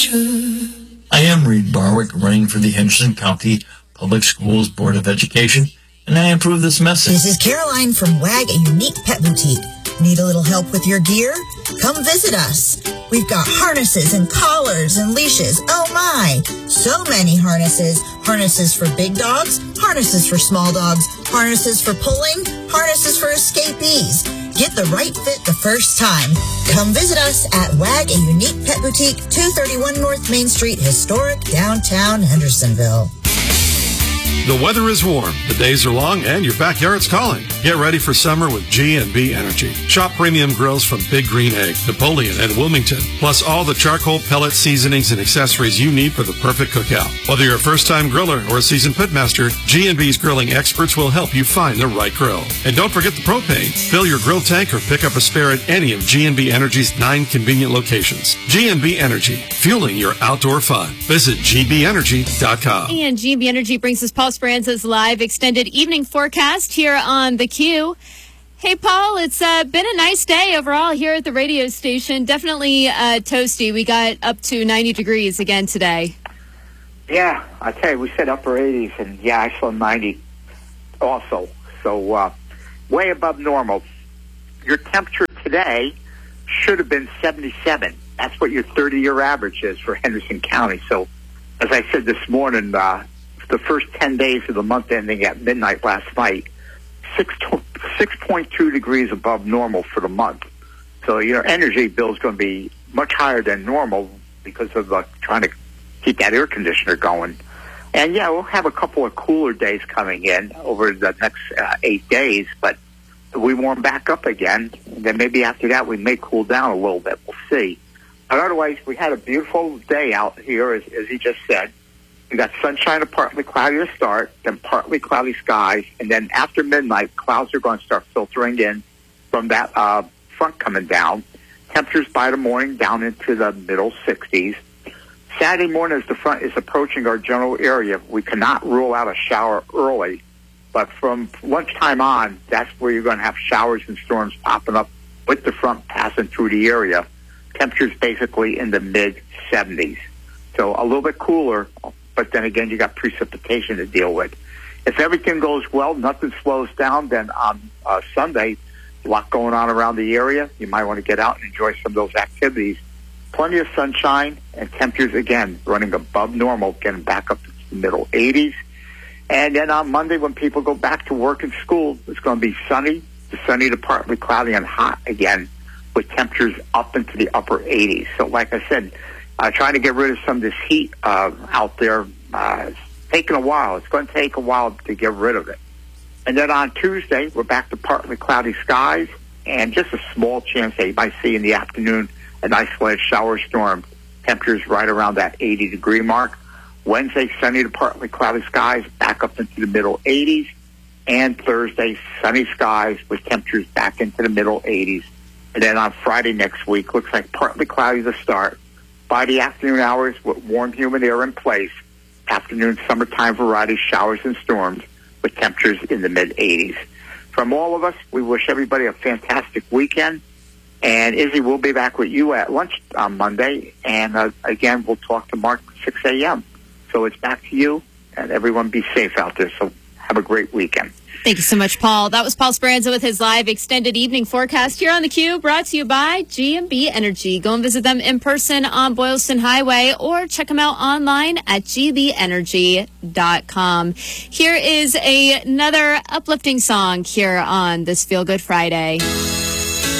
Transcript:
I am Reed Barwick, running for the Henderson County Public Schools Board of Education, and I approve this message. This is Caroline from WAG, a unique pet boutique. Need a little help with your gear? Come visit us. We've got harnesses and collars and leashes. Oh my! So many harnesses. Harnesses for big dogs, harnesses for small dogs, harnesses for pulling, harnesses for escapees. Get the right fit the first time. Come visit us at WAG, a unique pet boutique, 231 North Main Street, historic downtown Hendersonville. The weather is warm, the days are long, and your backyard's calling. Get ready for summer with G&B Energy. Shop premium grills from Big Green Egg, Napoleon, and Wilmington, plus all the charcoal, pellet, seasonings, and accessories you need for the perfect cookout. Whether you're a first-time griller or a seasoned pitmaster, G&B's grilling experts will help you find the right grill. And don't forget the propane. Fill your grill tank or pick up a spare at any of G&B Energy's 9 convenient locations. G&B Energy, fueling your outdoor fun. Visit gbenergy.com. And G&B Energy brings us Paul Speranza's live extended evening forecast here on The Q. Hey, Paul, it's been a nice day overall here at the radio station. Definitely toasty. We got up to 90 degrees again today. Yeah, I tell you, we said upper 80s, and yeah, I saw 90 also. So way above normal. Your temperature today should have been 77. That's what your 30-year average is for Henderson County. So as I said this morning, the first 10 days of the month ending at midnight last night, 6.2 degrees above normal for the month. So your energy bill is going to be much higher than normal because of trying to keep that air conditioner going. And yeah, we'll have a couple of cooler days coming in over the next 8 days, but we warm back up again. And then maybe after that we may cool down a little bit. We'll see. But otherwise, we had a beautiful day out here, as he just said. We got sunshine and partly cloudy to start, then partly cloudy skies, and then after midnight, clouds are going to start filtering in from that front coming down. Temperatures by the morning down into the middle 60s. Saturday morning, as the front is approaching our general area, we cannot rule out a shower early, but from lunchtime on, that's where you're going to have showers and storms popping up with the front passing through the area. Temperatures basically in the mid-70s. So a little bit cooler, but then again, you got precipitation to deal with. If everything goes well, nothing slows down, then on Sunday, a lot going on around the area. You might want to get out and enjoy some of those activities. Plenty of sunshine and temperatures, again, running above normal, getting back up to the middle 80s. And then on Monday, when people go back to work and school, it's going to be sunny to partly cloudy and hot again, with temperatures up into the upper 80s. So like I said, trying to get rid of some of this heat out there, it's taking a while. It's going to take a while to get rid of it. And then on Tuesday, we're back to partly cloudy skies and just a small chance that you might see in the afternoon an isolated shower storm. Temperatures right around that 80-degree mark. Wednesday, sunny to partly cloudy skies, back up into the middle 80s. And Thursday, sunny skies with temperatures back into the middle 80s. And then on Friday next week, looks like partly cloudy to start. By the afternoon hours, with warm, humid air in place, afternoon summertime variety showers and storms with temperatures in the mid-80s. From all of us, we wish everybody a fantastic weekend. And Izzy, we'll be back with you at lunch on Monday. And again, we'll talk to Mark at 6 a.m. So it's back to you, and everyone be safe out there. So have a great weekend. Thank you so much, Paul. That was Paul Speranza with his live extended evening forecast here on The Q, brought to you by G&B Energy. Go and visit them in person on Boylston Highway or check them out online at gbeenergy.com. Here is another uplifting song here on this Feel Good Friday.